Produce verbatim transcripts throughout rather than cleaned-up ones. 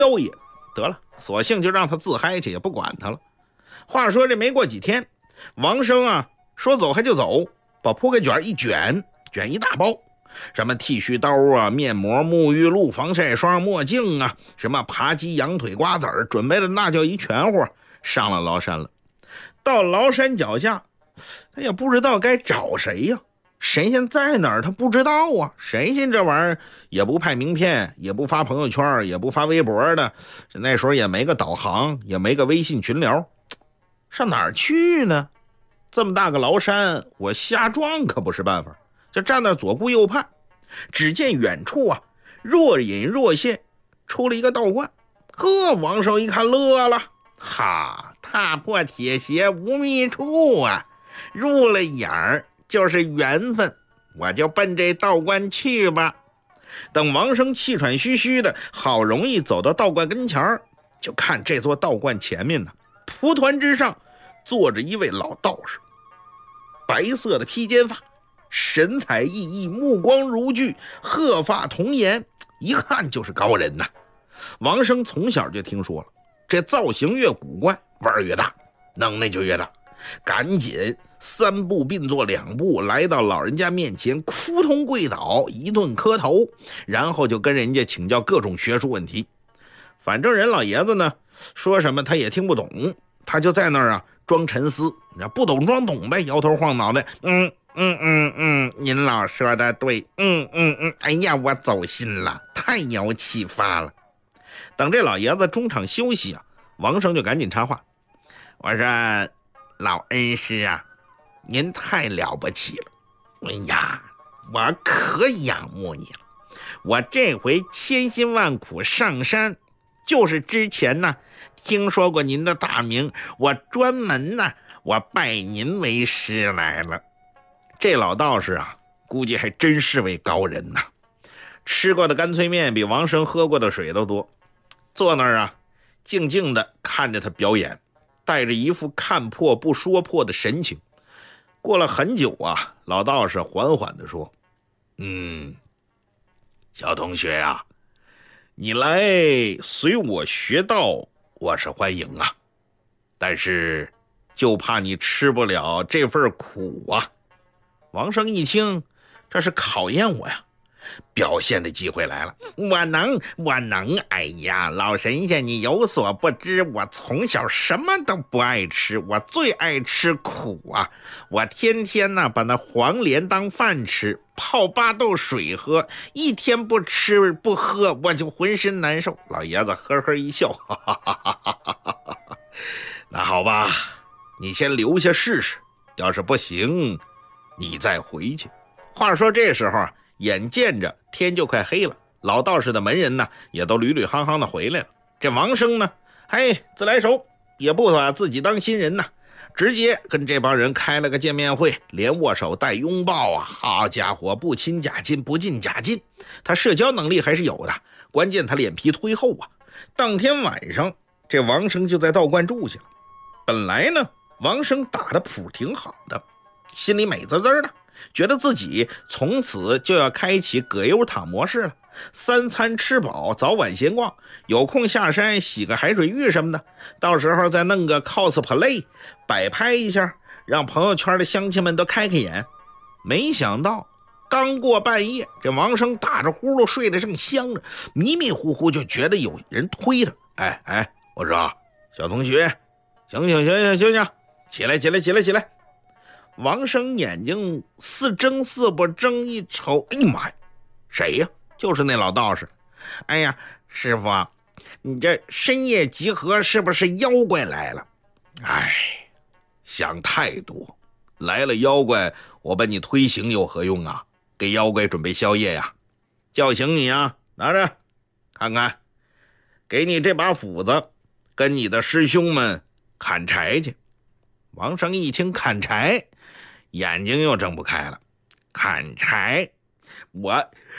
妖也，得了，索性就让他自嗨去，也不管他了。话说这没过几天，王生啊说走还就走，把铺盖卷一卷，卷一大包，什么剃须刀啊、面膜、沐浴露、防晒霜、墨镜啊，什么扒鸡、羊腿、瓜子儿，准备的那叫一全乎，上了崂山了。到崂山脚下，他也不知道该找谁呀、啊，神仙在哪儿他不知道啊。神仙这玩意儿也不派名片，也不发朋友圈，也不发微博的，那时候也没个导航，也没个微信群聊，上哪儿去呢？这么大个崂山，我瞎撞可不是办法，就站那左顾右盼。只见远处啊，若隐若现出了一个道观。呵，王生一看乐了，哈，踏破铁鞋无觅处啊，入了眼儿就是缘分，我就奔这道观去吧。等王生气喘吁吁的，好容易走到道观跟前，就看这座道观前面呢，蒲团之上坐着一位老道士，白色的披肩发，神采奕奕，目光如炬，鹤发童颜，一看就是高人呐。王生从小就听说了，这造型越古怪，玩儿越大，能耐就越大，赶紧三步并作两步来到老人家面前，扑通跪倒，一顿磕头，然后就跟人家请教各种学术问题。反正人老爷子呢说什么他也听不懂，他就在那儿啊装沉思，不懂装懂呗，摇头晃脑的，嗯嗯嗯嗯，您老说的对，嗯嗯嗯，哎呀，我走心了，太有启发了。等这老爷子中场休息啊，王生就赶紧插话，我说老恩师啊，您太了不起了，哎呀，我可仰慕你了。我这回千辛万苦上山，就是之前呢听说过您的大名，我专门呢我拜您为师来了。这老道士啊，估计还真是位高人呐，吃过的干脆面比王生喝过的水都多。坐那儿啊，静静的看着他表演，带着一副看破不说破的神情。过了很久啊，老道士缓缓地说，嗯，小同学啊，你来随我学道，我是欢迎啊，但是就怕你吃不了这份苦啊。王生一听，这是考验我呀，表现的机会来了，我能我能哎呀，老神仙你有所不知，我从小什么都不爱吃，我最爱吃苦啊，我天天呢把那黄连当饭吃，泡巴豆水喝，一天不吃不喝我就浑身难受。老爷子呵呵一笑，哈哈哈哈哈哈，那好吧，你先留下试试，要是不行你再回去。话说这时候啊，眼见着天就快黑了，老道士的门人呢也都屡屡夯夯的回来了。这王生呢，嘿，自来熟，也不把自己当新人呐，直接跟这帮人开了个见面会，连握手带拥抱啊，好家伙，不亲假近，不近假近。他社交能力还是有的，关键他脸皮忒厚啊。当天晚上，这王生就在道观住下了。本来呢，王生打的谱挺好的，心里美滋滋的，觉得自己从此就要开启葛优躺模式了，三餐吃饱，早晚闲逛，有空下山洗个海水浴什么的，到时候再弄个 cosplay 摆拍一下，让朋友圈的乡亲们都开开眼。没想到刚过半夜，这王生打着呼噜睡得正香着，迷迷糊糊就觉得有人推他，哎哎，我说小同学，醒醒醒醒醒醒，起来起来起来起来。王生眼睛似睁似不睁，一瞅，哎呀妈呀，谁呀？就是那老道士。哎呀，师傅啊，你这深夜集合是不是妖怪来了？哎，想太多，来了妖怪，我把你推醒有何用啊？给妖怪准备宵夜呀？叫醒你啊，拿着看看，给你这把斧子，跟你的师兄们砍柴去。王生一听砍柴，眼睛又睁不开了。砍柴，我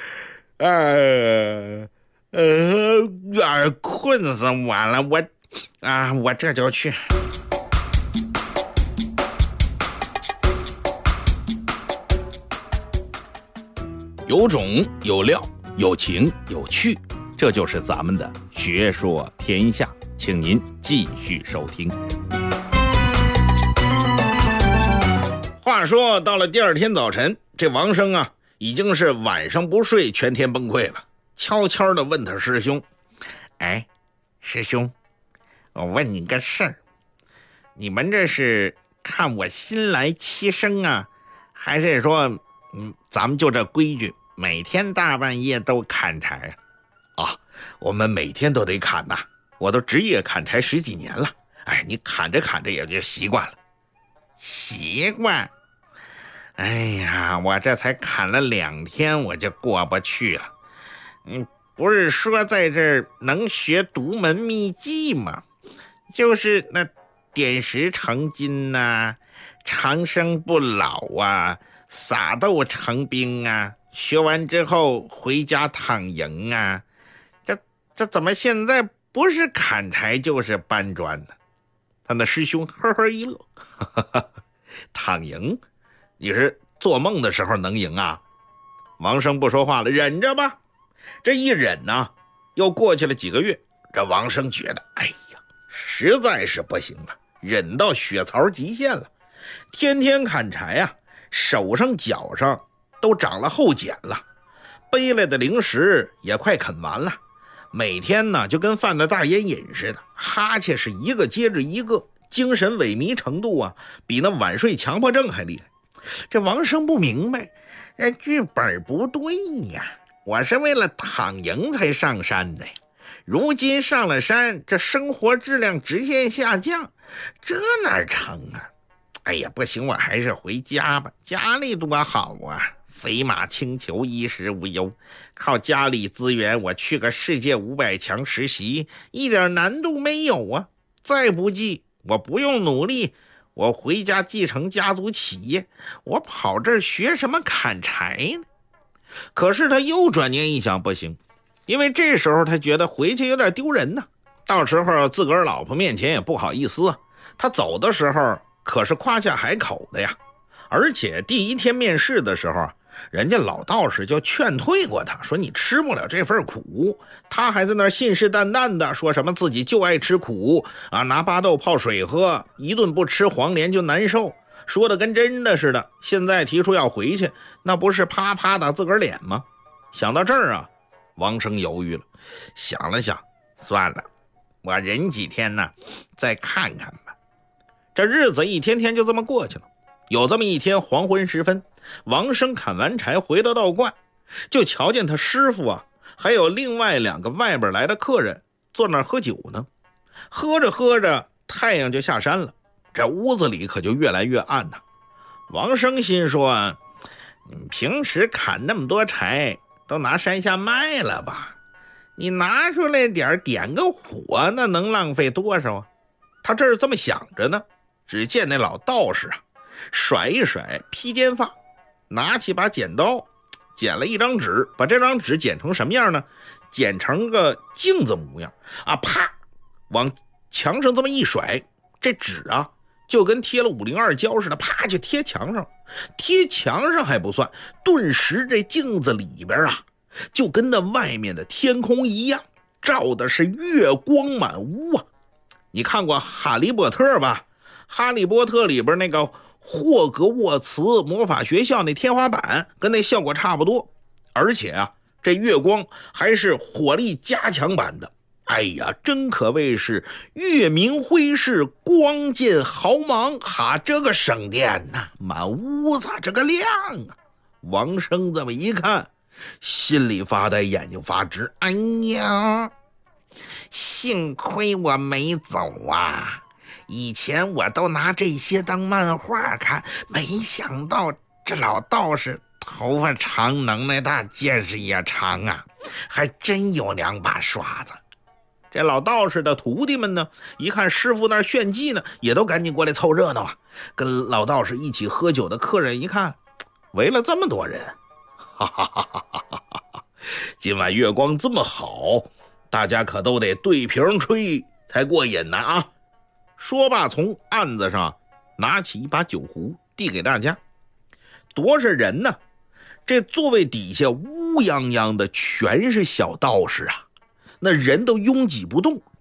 呃呃有点困死我了，我啊我这就去。有种有料，有情有趣， 这就是咱们的学说天下，请您继续收听。话说到了第二天早晨，这王生啊已经是晚上不睡，全天崩溃了，悄悄地问他师兄：哎，师兄，我问你个事儿，你们这是看我新来七生啊，还是说嗯，咱们就这规矩，每天大半夜都砍柴啊？啊，我们每天都得砍呐、啊，我都职业砍柴十几年了。哎，你砍着砍着也就习惯了。习惯？哎呀，我这才砍了两天，我就过不去了。嗯，不是说在这儿能学独门秘技吗？就是那点石成金呐、啊，长生不老啊，撒豆成兵啊，学完之后回家躺赢啊，这这怎么现在不是砍柴就是搬砖呢？他那师兄呵呵一乐，呵呵，躺赢？你是做梦的时候能赢啊？王生不说话了，忍着吧。这一忍呢、啊，又过去了几个月，这王生觉得，哎呀，实在是不行了，忍到血槽极限了，天天砍柴啊，手上脚上都长了厚茧了，背来的零食也快啃完了，每天呢就跟犯了大烟瘾似的，哈欠是一个接着一个，精神萎靡程度啊比那晚睡强迫症还厉害。这王生不明白，这剧本不对呀，我是为了躺赢才上山的呀，如今上了山，这生活质量直线下降，这哪成啊？哎呀，不行，我还是回家吧，家里多好啊，飞马轻裘，衣食无忧，靠家里资源，我去个世界五百强实习，一点难度没有啊。再不济，我不用努力，我回家继承家族企业，我跑这儿学什么砍柴呢？可是他又转念一想，不行，因为这时候他觉得回去有点丢人呢，到时候自个儿老婆面前也不好意思啊。他走的时候可是夸下海口的呀，而且第一天面试的时候，人家老道士就劝退过他，说你吃不了这份苦。他还在那信誓旦旦的说什么自己就爱吃苦啊，拿巴豆泡水喝，一顿不吃黄连就难受，说的跟真的似的。现在提出要回去，那不是啪啪打自个儿脸吗？想到这儿啊，王生犹豫了，想了想，算了，我忍几天呢，再看看吧。这日子一天天就这么过去了。有这么一天黄昏时分，王生砍完柴回到道观，就瞧见他师傅啊还有另外两个外边来的客人坐那儿喝酒呢。喝着喝着，太阳就下山了，这屋子里可就越来越暗呐。王生心说，你平时砍那么多柴都拿山下卖了吧，你拿出来点点个火，那能浪费多少啊？他这是这么想着呢，只见那老道士啊甩一甩披肩发，拿起把剪刀剪了一张纸，把这张纸剪成什么样呢？剪成个镜子模样啊！啪，往墙上这么一甩，这纸啊就跟贴了五零二胶似的，啪就贴墙上。贴墙上还不算，顿时这镜子里边啊就跟那外面的天空一样，照的是月光满屋啊。你看过哈利波特吧？哈利波特里边那个霍格沃茨魔法学校那天花板跟那效果差不多，而且啊这月光还是火力加强版的。哎呀，真可谓是月明辉饰，光见毫芒，哈，这个省电呐、啊，满屋子这个亮啊！王生这么一看，心里发呆，眼睛发直。哎呀，幸亏我没走啊！以前我都拿这些当漫画看，没想到这老道士头发长，能耐大，见识也长啊，还真有两把刷子。这老道士的徒弟们呢，一看师傅那儿炫技呢，也都赶紧过来凑热闹啊。跟老道士一起喝酒的客人一看，围了这么多人，哈哈哈哈哈哈！今晚月光这么好，大家可都得对瓶吹才过瘾呢啊！说罢，从案子上拿起一把酒壶，递给大家。多少人呢？这座位底下乌泱泱的全是小道士啊！ 那人都拥挤不动，